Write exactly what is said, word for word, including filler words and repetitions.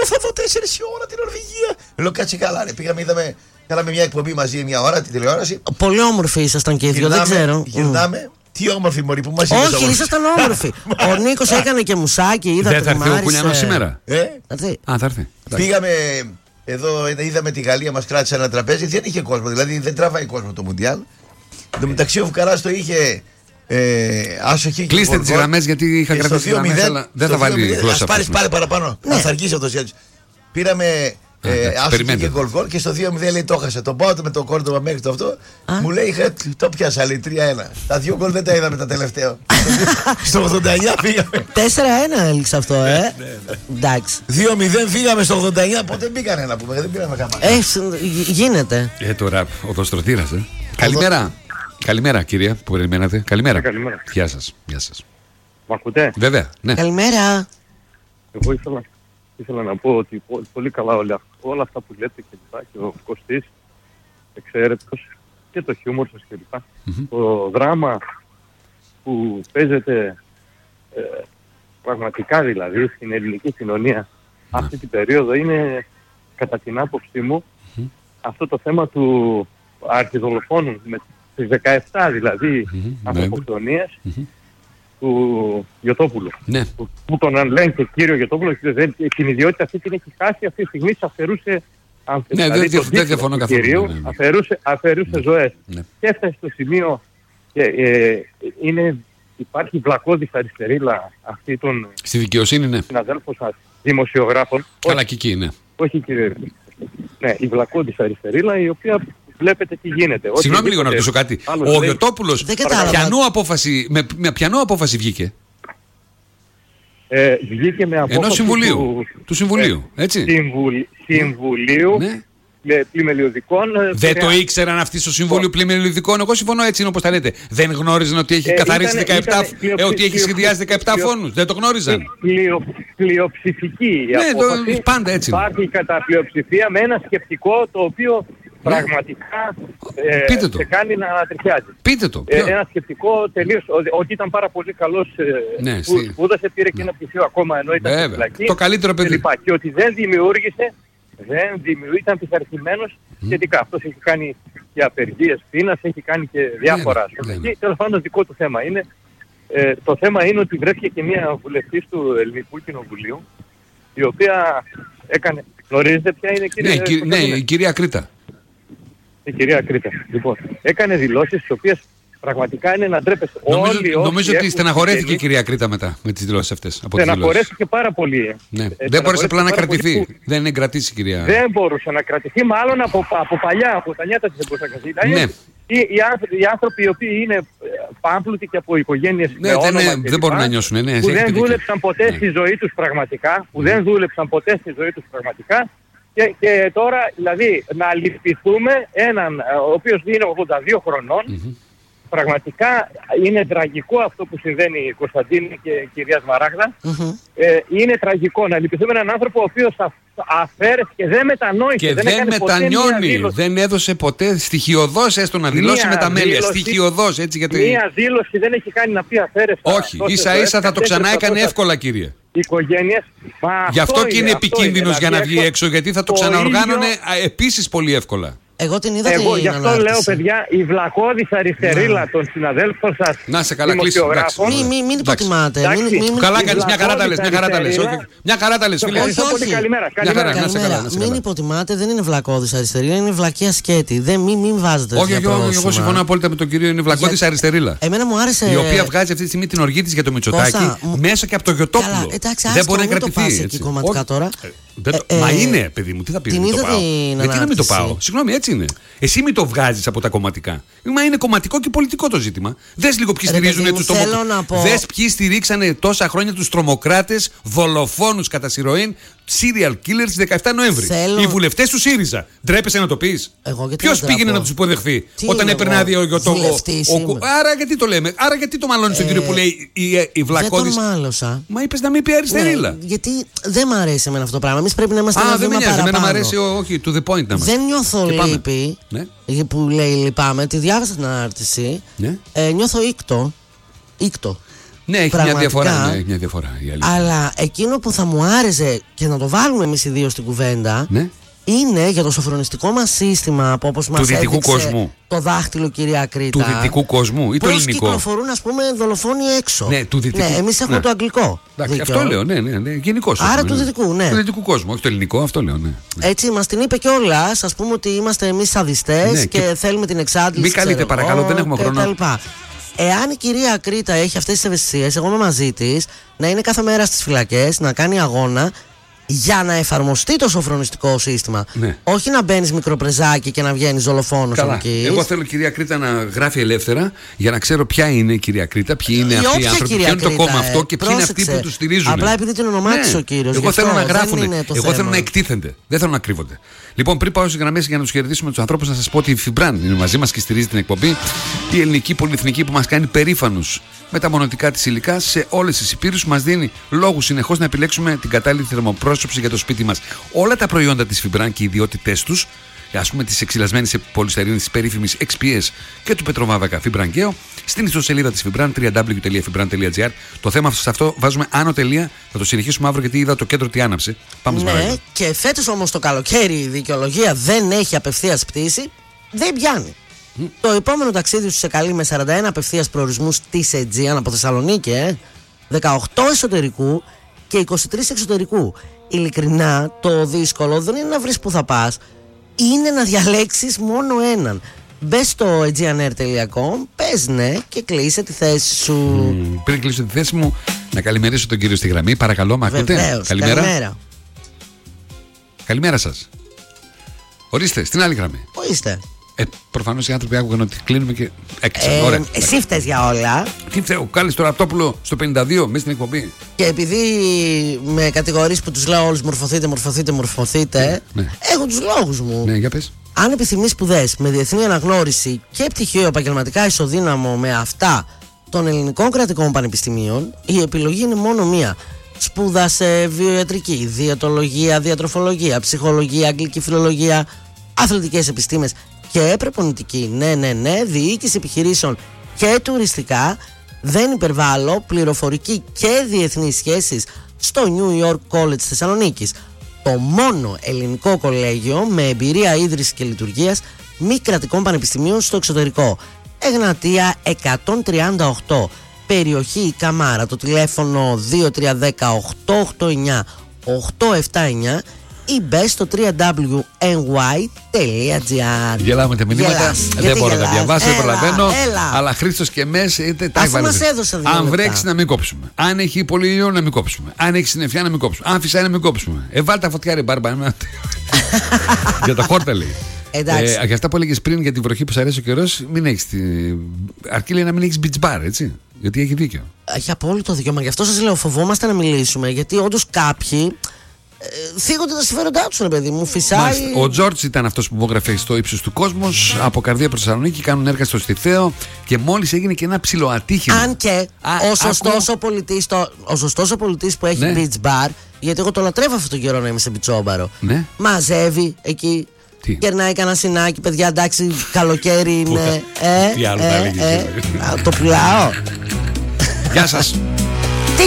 θα δω τέσσερις η ώρα την Νορβηγία. Λέω κάτσε καλά, ρε. Πήγαμε, είδαμε, κάναμε μια εκπομπή μαζί μια ώρα τη τηλεόραση. Πολύ όμορφοι ήσασταν και οι δύο, δεν ξέρω. Γυρνάμε. Τι όμορφοι μωροί που μας είπες. Όχι, ήσασταν όμορφοι. Ο Νίκος έκανε και μουσάκι, είδα δεν το θα έρθει ο Κουλιανός σήμερα. Ε? Α, θα έρθει. Πήγαμε εδώ, είδαμε τη Γαλλία, μας κράτησε ένα τραπέζι, δεν είχε κόσμο, δηλαδή δεν τραβάει κόσμο το Μουντιάλ. Εν τω μεταξύ ο Φουκαράς το είχε ε, άσοχη. Κλείστε τις γραμμές γιατί είχα κρατήσει γραμμές, αλλά δεν θα βάλει γλώσσα. Ας πάρεις πάλι παραπάνω, ναι. Θα αργήσει αυτός έτσι. Πήραμε ε, άσοχη και γκολ γκολ και στο δύο μηδέν λέει το έχασε. Τον πάω με το κόρδομα μέχρι το αυτό, α. Μου λέει το πιάσα, λέει τρία ένα. Τα δύο γκολ δεν τα είδαμε τα τελευταία. Στο ογδόντα εννιά φύγαμε. τέσσερα ένα έλειξε αυτό, ε. Εντάξει. δύο μηδέν φύγαμε στο ογδόντα εννιά, ποτέ μπήκανε να πούμε, δεν πήραμε καμπάνα. Ε, γίνεται. Ε, τώρα ο Δοστρωτήρας, ε. Καλημέρα. Καλημέρα, κυρία, που περιμένατε. Καλημέρα. Καλημέρα. Γεια σας. Γεια σας. Μ' ακούτε? Βέβαια, ναι. Καλημέρα. Εγώ ήθελα, ήθελα να πω ότι πολύ καλά όλα, όλα αυτά που λέτε και λοιπά, και ο Κωστής, εξαίρετος, και το χιούμορ σας και λοιπά. Mm-hmm. Το δράμα που παίζεται ε, πραγματικά δηλαδή στην ελληνική κοινωνία mm-hmm. αυτή την περίοδο είναι, κατά την άποψή μου, mm-hmm. αυτό το θέμα του αρχιδολοφόνου με τις δεκαεπτά δηλαδή mm-hmm. ανθρωποκτονίες mm-hmm. του Γιωτόπουλου. Ναι. Που, που τον λένε και κύριο Γιωτόπουλο και δεν, την ιδιότητα αυτή την έχει χάσει αυτή τη στιγμή, αφαιρούσε, αν, ναι, δηλαδή, δεν δε, διαφωνώ καθόλου. Κυρίου, ναι, ναι. Αφαιρούσε, αφαιρούσε ναι. ζωές. Ναι. Και έφτασε στο σημείο και ε, είναι, υπάρχει βλακώδης αριστερίλα αυτή των στη δικαιοσύνη, ναι. συναδέλφων σας, δημοσιογράφων. Καλά και εκεί, ναι. Όχι κύριε. Ναι, η βλακώδης αριστερίλα η οποία βλέπετε τι γίνεται. Συγγνώμη λίγο να ρωτήσω κάτι. Ο Γιωτόπουλος με, με ποιανό απόφαση βγήκε? Ε, βγήκε με απόφαση ενός συμβουλίου. Του, του συμβουλίου, ε, έτσι. Συμβουλ, συμβουλίου ναι. με πλημελιωδικών. Δεν το ήξεραν αυτοί στο Συμβούλιο Πλημελιωδικών. Εγώ συμφωνώ, έτσι είναι όπως τα λέτε. Δεν γνώριζαν ότι έχει ε, καθαρίσει ήταν, δεκαεπτά, ήταν, πλειο, ε, ότι έχει σχεδιάσει δεκαεπτά πλειο, φόνους. Δεν το γνώριζαν. Πλειο, πλειοψηφική η ναι, απόφαση. Το, πάντα έτσι. Υπάρχει κατά πλειοψηφία με ένα σκεπτικό το οποίο πραγματικά ε, σε κάνει να ανατριχιάζει. Πείτε το. Ε, ένα σκεπτικό τελείως, ότι ήταν πάρα πολύ καλός ε, ναι, που σπούδασε, πήρε και ένα πτυχίο ακόμα ενώ ήταν στη φυλακή. Το καλύτερο παιδί. Και, και ότι δεν δημιούργησε, δεν δημιούργησε, ήταν πειθαρχημένος mm. σχετικά. Αυτός έχει κάνει και απεργίες πείνας, έχει κάνει και διάφορα. Ναι, ναι, ναι. Τέλος πάντων δικό του θέμα είναι. Ε, το θέμα είναι ότι βρέθηκε και μια βουλευτής του Ελληνικού Κοινοβουλίου, η οποία έκανε, γνωρίζετε ποια είναι κύριε? Ναι, κυ, ναι η κυρία Κρήτα. Η κυρία Κρήτα. Λοιπόν, έκανε δηλώσεις τις οποίες πραγματικά είναι να ντρέπεστε. Νομίζω, όλοι, νομίζω ότι στεναχωρέθηκε η κυρία Κρήτα μετά με τις δηλώσεις αυτές. Στεναχωρέθηκε πάρα πολύ. Ναι. Ε, δεν μπορούσε απλά να κρατηθεί. Που... Δεν είναι κρατήσει η κυρία. Δεν μπορούσε να κρατηθεί, μάλλον από, από παλιά, από τα νιάτα της δεν μπορούσε να κρατηθεί. Ναι. Οι, οι, άνθρωποι, οι άνθρωποι οι οποίοι είναι πάμπλουτοι και από οικογένειες ναι, με όνομα δεν, και δεν μπορούν να νιώσουν. Ναι, που δεν δούλεψαν ποτέ στη ζωή τους πραγματικά. Που δεν δούλεψαν ποτέ στη ζωή τους πραγματικά. Και, και τώρα, δηλαδή, να λυπηθούμε έναν ο οποίος είναι ογδόντα δύο χρονών. Mm-hmm. Πραγματικά είναι τραγικό αυτό που συμβαίνει η Κωνσταντίνη και η κυρία Σμαράγδα. Mm-hmm. Ε, είναι τραγικό να λυπηθούμε έναν άνθρωπο ο οποίος αφαίρεσε και δεν μετανόησε. Και δεν, δεν μετανιώνει. Δεν έδωσε ποτέ στοιχειοδός έστω να δηλώσει με τα μέλη. Στοιχειοδός, έτσι γιατί. Μία δήλωση δεν έχει κάνει να πει αφαίρεσε. Όχι, ίσα ίσα θα το ξανά έκανε εύκολα, κύριε. Οικογένειες. Γι' αυτό και είναι επικίνδυνος για να βγει έξω, γιατί θα το ξαναοργάνωνε επίσης πολύ εύκολα. Εγώ την είδα. Εγώ γι' αυτό λέω, παιδιά, η βλακώδης αριστερίλα ναι. των συναδέλφων σας. Να σε καλά, κλείσει. Μην μη, μη υποτιμάτε. Καλά κάνεις, μια χαρά τα λες. Μια χαρά τα λες, μια χαρά τα λες, φίλε. Όχι, όχι. Καλημέρα. Μην υποτιμάτε, δεν είναι βλακώδης αριστερίλα, είναι βλακία σκέτη. Δεν μην βάζετε. Όχι, εγώ συμφωνώ απόλυτα με τον κύριο, είναι βλακώδης αριστερίλα. Εμένα μου άρεσε. Η οποία βγάζει αυτή τη στιγμή την οργή της για το Μητσοτάκη μέσα και από το Γιωτόπουλο. Δεν μπορεί να κρατηθεί. Μα είναι, παιδί μου, τι θα πει. Γιατί να μην το πάω. Συγγνώμη, έτσι είναι. Εσύ μην το βγάζεις από τα κομματικά. Μα είναι κομματικό και πολιτικό το ζήτημα. Δες λίγο ποιοι στηρίζουν τους τρομοκράτες. Πω... Δες ποιοι στηρίξανε τόσα χρόνια τους τρομοκράτες, δολοφόνους κατά συρροήν, serial killers δεκαεπτά Νοέμβρη. Θέλω... Οι βουλευτές του ΣΥΡΙΖΑ. Ντρέπεσαι να το πεις? Ποιος πήγαινε να τους υποδεχθεί τι όταν έπαιρνε άδεια για το. Άρα γιατί το λέμε, άρα γιατί το μαλώνεις στον κύριο που λέει η βλακώδης. Δεν τον μάλωσα. Μα είπες να μην πει αριστερίλα. Γιατί δεν μ' αρέσει εμένα αυτό το πράγμα. Εμείς πρέπει να είμαστε ένα βήμα παραπάνω. Α, δεν με νοιάζει. Εμένα μ' αρέσει, όχι, to the point να είμαστε. Δεν νιώθω λύπη. Ναι. Που λέει λυπάμαι, τη διάβασα την ανάρτηση. Ναι. Ε, νιώθω ήκτο. Ήκτο. Ναι, έχει μια διαφορά. Ναι, έχει μια διαφορά αλλά εκείνο που θα μου άρεσε και να το βάλουμε εμείς οι δύο στην κουβέντα. Ναι. Είναι για το σοφρονιστικό μας σύστημα από όπως μας έδειξε κόσμου. Το δάχτυλο, κυρία Κρήτα. Του δυτικού κόσμου ή το ελληνικό. Πώς κυκλοφορούν, ας πούμε, δολοφόνοι έξω. Ναι, του δυτικού. Ναι, εμείς έχουμε ναι. το αγγλικό. Εντάξει, αυτό λέω, ναι, ναι, ναι. Γενικώς. Άρα ναι. του δυτικού, ναι. Του δυτικού κόσμου, όχι το ελληνικό, αυτό λέω, ναι. Έτσι, μας την είπε κιόλας, ας πούμε ότι είμαστε εμείς σαδιστές ναι, και, και θέλουμε την εξάντληση. Μην καλείτε, παρακαλώ, δεν έχουμε χρόνο. Εάν η κυρία Κρήτα έχει αυτές τις ευαισθησίες, εγώ είμαι μαζί της, να είναι κάθε μέρα στις φυλακές, να κάνει αγώνα. Για να εφαρμοστεί το σοφρονιστικό σύστημα. Ναι. Όχι να μπαίνεις μικροπρεζάκι και να βγαίνεις δολοφόνος. Εγώ θέλω κυρία Κρήτα να γράφει ελεύθερα για να ξέρω ποια είναι η κυρία Κρήτα, ποιοι είναι η αυτοί οι άνθρωποι, ποιο είναι το κόμμα αυτό και ποιοι είναι αυτοί που τους στηρίζουν. Απλά επειδή την ονομάτισε ναι. ο κύριος. Εγώ θέλω να γράφουν. Εγώ θέμα. θέλω να εκτίθενται. Δεν θέλω να κρύβονται. Λοιπόν, πριν πάω στις γραμμές για να τους χαιρετήσουμε τους ανθρώπους, να σας πω ότι η Φιμπράν είναι μαζί μας και στηρίζει την εκπομπή. Η ελληνική πολυεθνική που μας κάνει περήφανους με τα μονοτικά της υλικά σε όλες τις υπήρους, μας δίνει λόγους συνεχώς να επιλέξουμε την κατάλληλη θερμοπρόσωψη για το σπίτι μας. Όλα τα προϊόντα της Φιμπράν και οι ιδιότητές τους, ας πούμε της εξυλασμένης πολυστερίνης, της περίφημης εξ πι ες και του πετροβάβακα Φιμπραγκαίο, στην ιστοσελίδα της Φιμπράν, double-u double-u double-u τελεία fibran τελεία gr. Το θέμα σε αυτό βάζουμε άνω τελεία, θα το συνεχίσουμε αύριο γιατί είδα το κέντρο τι άναψε. Πάμε ναι, σπαράγιο. Και φέτος όμως το καλοκαίρι η δικαιολογία δεν έχει απευθείας πτήση, δεν πιάνει. Mm. Το επόμενο ταξίδι σου σε καλεί με σαράντα ένα απευθείας προορισμούς της Aegean από Θεσσαλονίκη, ε, δεκαοκτώ εσωτερικού και είκοσι τρία εξωτερικού. Ειλικρινά, το δύσκολο δεν είναι να βρεις που θα πας, είναι να διαλέξεις μόνο έναν. Μπες στο aegeanair τελεία com, πες ναι και κλείσε τη θέση σου. Mm, πριν κλείσω τη θέση μου, να καλημερίσω τον κύριο στη γραμμή. Παρακαλώ, μ' ακούτε? Βεβαίως, καλημέρα. Καλημέρα. Καλημέρα σας. Ορίστε, στην άλλη γραμμή. Πού είστε? Ε, προφανώς οι άνθρωποι άκουγαν ότι κλείνουμε και έκλεισαν. Ε, Ωραία. Εσύ φταίς για όλα. Τι φταίω, κάλεσε το Ραπτόπουλο στο πενήντα δύο μέσα στην εκπομπή. Και επειδή με κατηγορείς που τους λέω όλους μορφωθείτε, μορφωθείτε, μορφωθείτε, ναι, ναι. έχω τους λόγους μου. Ναι, για πες. Αν επιθυμείς σπουδές με διεθνή αναγνώριση και πτυχίο επαγγελματικά ισοδύναμο με αυτά των ελληνικών κρατικών πανεπιστημίων, η επιλογή είναι μόνο μία. Σπούδασε βιοιατρική, διαιτολογία, διατροφολογία, ψυχολογία, αγγλική φιλολογία, αθλητικές επιστήμες και προπονητική, ναι, ναι, ναι, διοίκηση επιχειρήσεων και τουριστικά, δεν υπερβάλλω, πληροφορική και διεθνείς σχέσεις στο New York College Θεσσαλονίκης. Το μόνο ελληνικό κολέγιο με εμπειρία ίδρυσης και λειτουργίας μη κρατικών πανεπιστημίων στο εξωτερικό. Εγνατία εκατόν τριάντα οκτώ, περιοχή Καμάρα, το τηλέφωνο δύο τρία ένα μηδέν οκτώ οκτώ εννιά οκτώ επτά εννιά ή μπες στο double-u double-u double-u τελεία εν γουάι τελεία τζι άρ. Γελάμε τα μηνύματα. Γελάς. Δεν μπορώ να διαβάσω, δεν προλαβαίνω. Αλλά Χρήστος και Μες είτε τα έβαλε. Αν βρέξει να μην κόψουμε. Αν έχει πολύ ήλιο να μην κόψουμε. Αν έχει συννεφιά να μην κόψουμε. Αν φυσάει να μην κόψουμε. Ε, βάλτε τα φωτιά, ρε Μπάρμπα. Για τα χόρτα λέει. Εντάξει. Ε, για αυτά που έλεγες πριν για τη βροχή που σ' αρέσει ο καιρός, μην έχεις. Τη... Αρκεί λέει να μην έχεις beach bar, έτσι. Γιατί έχει δίκιο. Έχει απόλυτο δικαίωμα. Γι' αυτό σας λέω, φοβόμαστε να μιλήσουμε. Γιατί όντως κάποιοι. Ε, θίγονται τα συμφέροντά του, ρε παιδί μου. Φυσάει. Μάλιστα. Ο Τζόρτζ ήταν αυτός που υπόγραφε στο ύψος του κόσμου. Από Καρδία προς Θεσσαλονίκη κάνουν έργα στο Στιθαίο και μόλις έγινε και ένα ψιλοατύχημα. Αν και Α, ο σωστός ο πολιτής το, ο σωστός ο πολιτής που έχει ναι. beach bar, γιατί εγώ το λατρεύω αυτόν τον καιρό να είμαι σε μπιτσόμπαρο. Ναι. Μαζεύει εκεί. Τι? Κερνάει κανένα συνάκι, παιδιά, εντάξει, καλοκαίρι είναι. ε, Τι άλλο ε, θα έλεγες, ε, ε, το πουλάω. Γεια σας.